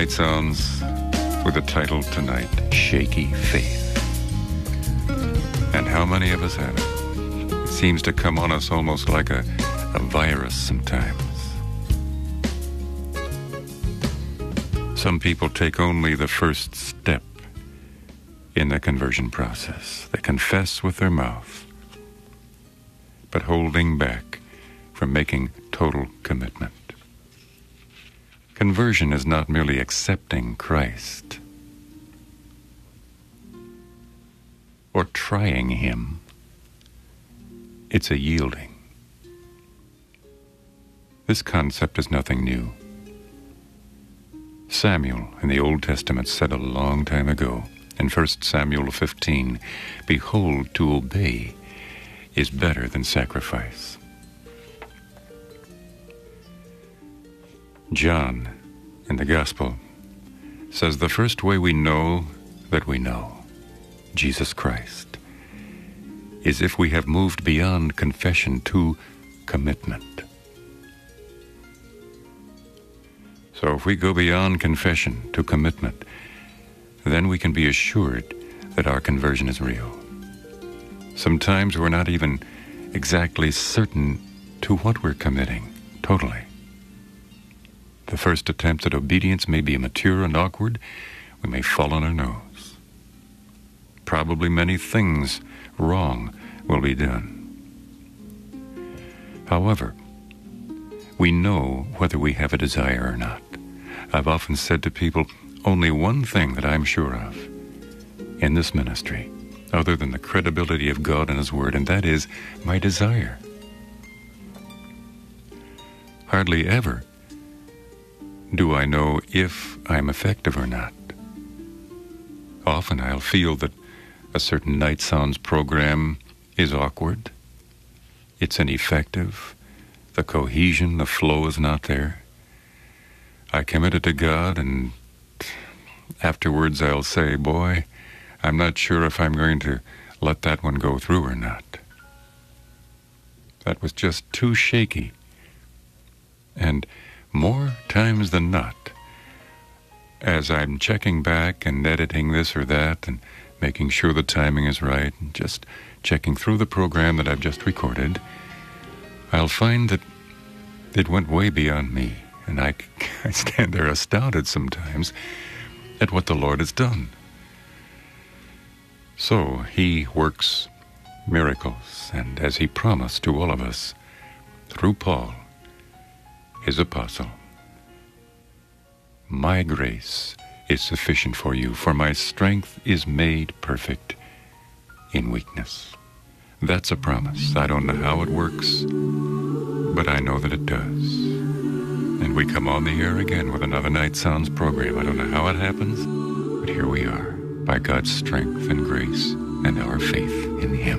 Night Sounds with the title tonight, Shaky Faith. And how many of us have it? It seems to come on us almost like a virus sometimes. Some people take only the first step in the conversion process. They confess with their mouth, but holding back from making total commitment. Conversion is not merely accepting Christ or trying Him. It's a yielding. This concept is nothing new. Samuel in the Old Testament said a long time ago in 1 Samuel 15, "Behold, to obey is better than sacrifice." John in the Gospel says the first way we know that we know Jesus Christ is if we have moved beyond confession to commitment. So if we go beyond confession to commitment, then we can be assured that our conversion is real. Sometimes we're not even exactly certain to what we're committing, totally. The first attempt at obedience may be immature and awkward. We may fall on our nose. Probably many things wrong will be done. However, we know whether we have a desire or not. I've often said to people, only one thing that I'm sure of in this ministry, other than the credibility of God and His Word, and that is my desire. Hardly ever do I know if I'm effective or not. Often I'll feel that a certain Night Sounds program is awkward. It's ineffective. The cohesion, the flow is not there. I commit it to God, and afterwards I'll say, boy, I'm not sure if I'm going to let that one go through or not. That was just too shaky. And more times than not, as I'm checking back and editing this or that and making sure the timing is right and just checking through the program that I've just recorded, I'll find that it went way beyond me, and I stand there astounded sometimes at what the Lord has done. So He works miracles, and as He promised to all of us through Paul, His apostle, my grace is sufficient for you, for my strength is made perfect in weakness. That's a promise. I don't know how it works, but I know that it does. And we come on the air again with another Night Sounds program. I don't know how it happens, but here we are, by God's strength and grace and our faith in Him.